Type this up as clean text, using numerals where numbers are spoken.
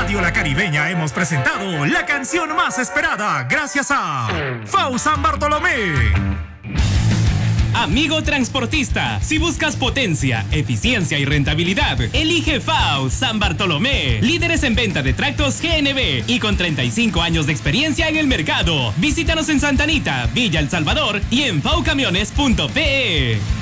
Radio La Caribeña hemos presentado la canción más esperada gracias a FAU San Bartolomé. Amigo transportista, si buscas potencia, eficiencia y rentabilidad, elige FAU San Bartolomé. Líderes en venta de tractos GNB y con 35 años de experiencia en el mercado. Visítanos en Santa Anita, Villa El Salvador y en faucamiones.pe.